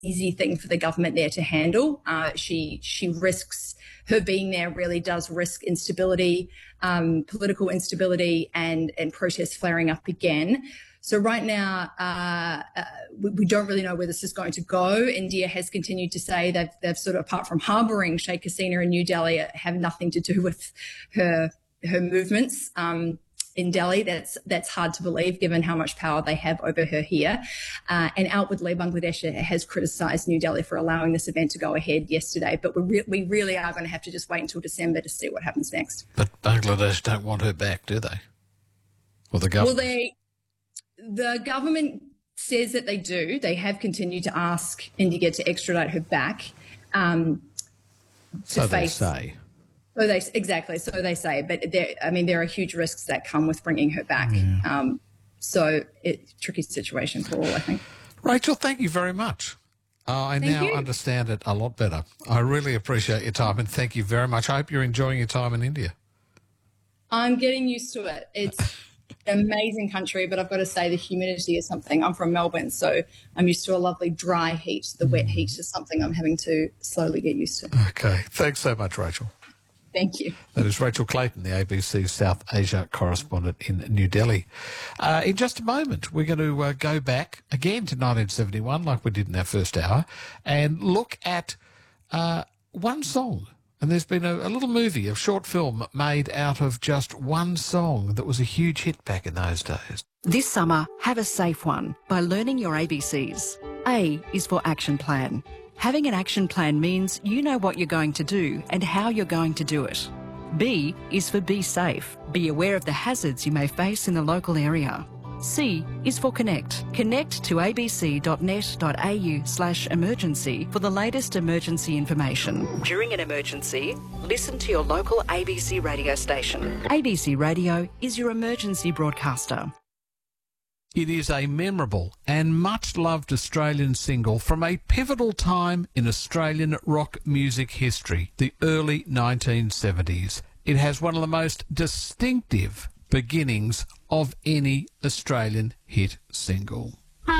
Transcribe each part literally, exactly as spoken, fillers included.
easy thing for the government there to handle. Uh, she she risks, her being there really does risk instability, um, political instability, and and protests flaring up again. So right now, uh, uh, we, we don't really know where this is going to go. India has continued to say that they've sort of, apart from harbouring Sheikh Hasina in New Delhi, have nothing to do with her her movements um, in Delhi. That's that's hard to believe, given how much power they have over her here. Uh, and outwardly, Bangladesh has criticised New Delhi for allowing this event to go ahead yesterday. But we, re- we really are going to have to just wait until December to see what happens next. But Bangladesh don't want her back, do they? Or the government? Well, they... The government says that they do. They have continued to ask India to extradite her back. Um, to so face, they say. So they exactly. So they say. But there, I mean, there are huge risks that come with bringing her back. Yeah. Um, so it's a tricky situation for all, I think. Rachel, thank you very much. Uh, I Thank now you. understand it a lot better. I really appreciate your time, and thank you very much. I hope you're enjoying your time in India. I'm getting used to it. It's amazing country, but I've got to say the humidity is something. I'm from Melbourne, so I'm used to a lovely dry heat. The wet heat is something I'm having to slowly get used to. Okay. Thanks so much, Rachel. Thank you. That is Rachel Clayton, the A B C South Asia correspondent in New Delhi. Uh, in just a moment, we're going to uh, go back again to nineteen seventy-one, like we did in our first hour, and look at uh, one song. And there's been a, a little movie, a short film made out of just one song that was a huge hit back in those days. This summer, have a safe one by learning your A B Cs. A is for action plan. Having an action plan means you know what you're going to do and how you're going to do it. B is for be safe. Be aware of the hazards you may face in the local area. C is for connect. Connect to abc.net.au slash emergency for the latest emergency information. During an emergency, listen to your local A B C radio station. A B C Radio is your emergency broadcaster. It is a memorable and much-loved Australian single from a pivotal time in Australian rock music history, the early nineteen seventies. It has one of the most distinctive beginnings of any Australian hit single.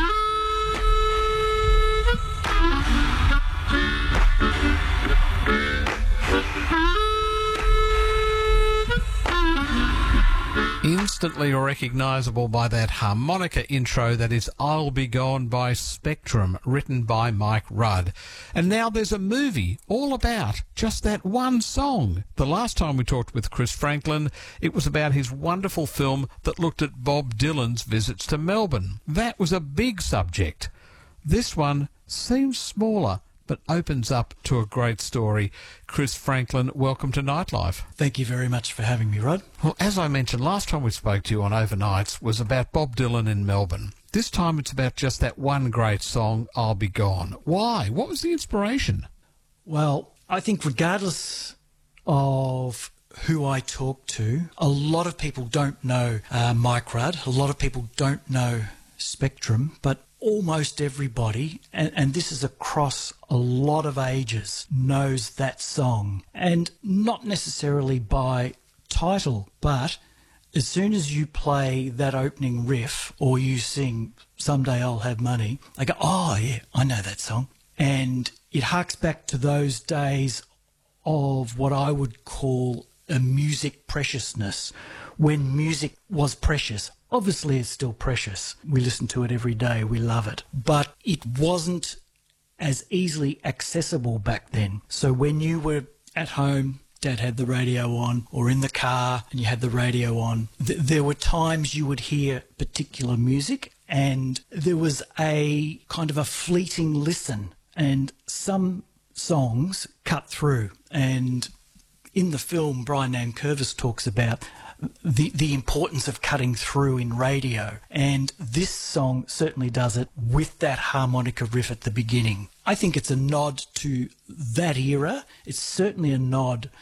Instantly recognisable by that harmonica intro that is I'll Be Gone by Spectrum, written by Mike Rudd. And now there's a movie all about just that one song. The last time we talked with Chris Franklin, it was about his wonderful film that looked at Bob Dylan's visits to Melbourne. That was a big subject. This one seems smaller, but opens up to a great story. Chris Franklin, welcome to Nightlife. Thank you very much for having me, Rod. Well, as I mentioned, last time we spoke to you on Overnights was about Bob Dylan in Melbourne. This time it's about just that one great song, I'll Be Gone. Why? What was the inspiration? Well, I think regardless of who I talk to, a lot of people don't know uh, Mike Rudd. A lot of people don't know Spectrum, but almost everybody, and, and this is across a lot of ages, knows that song. And not necessarily by title, but as soon as you play that opening riff or you sing Someday I'll Have Money, they go, oh yeah, I know that song. And it harks back to those days of what I would call a music preciousness, when music was precious. Obviously, it's still precious. We listen to it every day. We love it. But it wasn't as easily accessible back then. So when you were at home, Dad had the radio on, or in the car and you had the radio on, th- there were times you would hear particular music and there was a kind of a fleeting listen, and some songs cut through. And in the film, Brian Nankervis talks about the the importance of cutting through in radio, and this song certainly does it with that harmonica riff at the beginning. I think it's a nod to that era. It's certainly a nod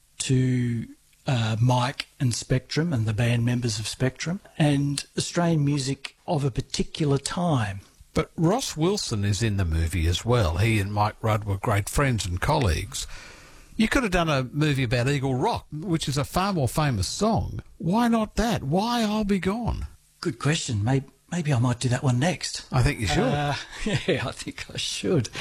to uh, Mike and Spectrum and the band members of Spectrum and Australian music of a particular time. But Ross Wilson is in the movie as well. He and Mike Rudd were great friends and colleagues. You could have done a movie about Eagle Rock, which is a far more famous song. Why not that? Why I'll Be Gone? Good question. Maybe, maybe I might do that one next. I think you should. Uh, yeah, I think I should.